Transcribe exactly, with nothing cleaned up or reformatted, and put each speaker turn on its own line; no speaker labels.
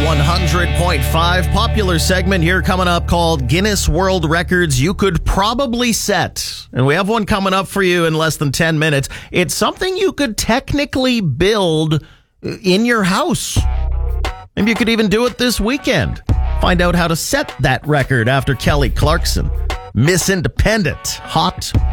one hundred point five. Popular segment here coming up called Guinness World Records You Could Probably Set. And we have one coming up for you in less than ten minutes. It's something you could technically build in your house. Maybe you could even do it this weekend. Find out how to set that record after Kelly Clarkson. Miss Independent. Hot